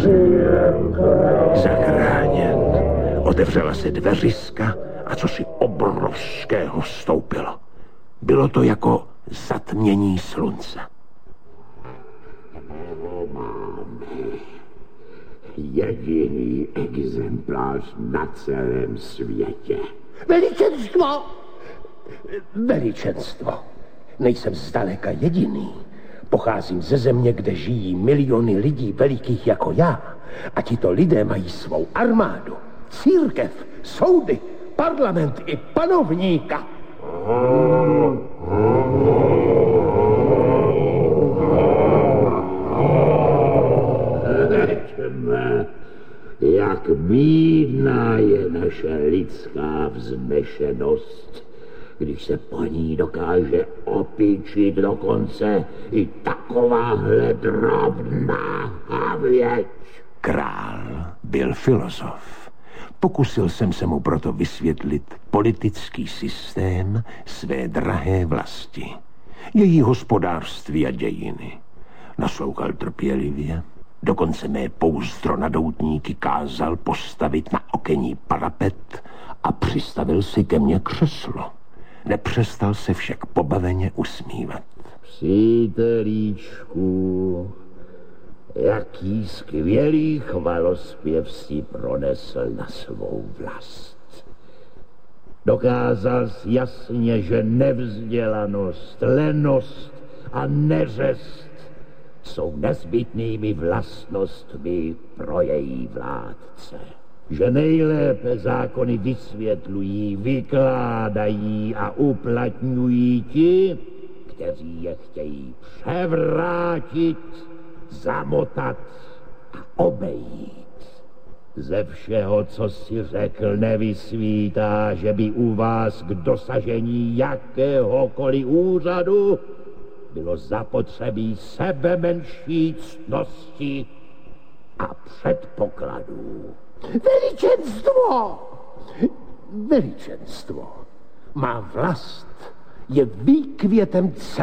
Zachráněn. Otevřela se dveřiska a cosi obrovského vstoupilo. Bylo to jako zatmění slunce. Jediný exemplář na celém světě. Veličenstvo! Veličenstvo. Nejsem zdaleka jediný. Pocházím ze země, kde žijí miliony lidí velikých jako já. A tito lidé mají svou armádu, církev, soudy, parlament i panovníka. Jak bídná je naše lidská vznešenost, když se po ní dokáže opíčit dokonce i takováhle drobná havěť. Král byl filozof. Pokusil jsem se mu proto vysvětlit politický systém své drahé vlasti, její hospodářství a dějiny. Naslouchal trpělivě, dokonce mé pouzdro na doutníky kázal postavit na okenní parapet a přistavil si ke mně křeslo. Nepřestal se však pobaveně usmívat. Přítelíčku, jaký skvělý chvalospěv si pronesl na svou vlast. Dokázal jsi jasně, že nevzdělanost, lenost a neřest jsou nezbytnými vlastnostmi pro její vládce. Že nejlépe zákony vysvětlují, vykládají a uplatňují ti, kteří je chtějí převrátit, zamotat a obejít. Ze všeho, co si řekl, nevysvítá, že by u vás k dosažení jakéhokoliv úřadu bylo zapotřebí sebemenší ctnosti a předpokladů. Veličenstvo! Veličenstvo. Má vlast je výkvětem celé